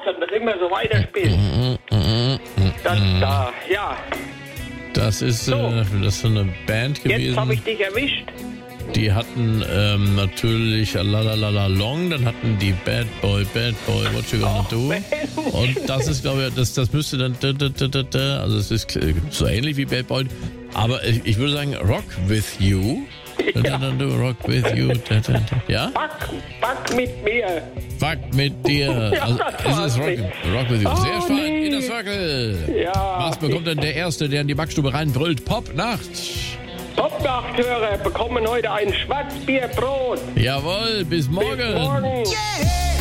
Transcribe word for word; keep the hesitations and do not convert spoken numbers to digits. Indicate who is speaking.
Speaker 1: und das immer so weiterspielen. Das da, ja.
Speaker 2: Das ist,
Speaker 1: So.
Speaker 2: äh, das ist so eine Band
Speaker 1: Jetzt
Speaker 2: gewesen.
Speaker 1: habe ich dich erwischt.
Speaker 2: Die hatten ähm, natürlich Lalalala Long, dann hatten die Bad Boy, Bad Boy, What You Gonna Do.
Speaker 1: Mensch.
Speaker 2: Und das ist, glaube ich, das, das müsste dann, da, da, da, da, da, also es ist äh, so ähnlich wie Bad Boy, aber ich, ich würde sagen Rock With You. Da, da, da, da, Rock With You. Da, da, da. Ja?
Speaker 1: Back, back mit mir.
Speaker 2: Fuck mit dir.
Speaker 1: Ja,
Speaker 2: Also,
Speaker 1: das
Speaker 2: es ist
Speaker 1: war's
Speaker 2: Rock,
Speaker 1: nicht.
Speaker 2: Rock With You.
Speaker 1: Oh,
Speaker 2: Sehr fein,
Speaker 1: nee.
Speaker 2: Inner Circle.
Speaker 1: Ja.
Speaker 2: Was bekommt denn der Erste, der in die Backstube reinbrüllt? Popnacht.
Speaker 1: Top-Nachthörer bekommen heute ein Schwarzbierbrot.
Speaker 2: Jawohl, bis morgen.
Speaker 1: Bis morgen.
Speaker 3: Yeah.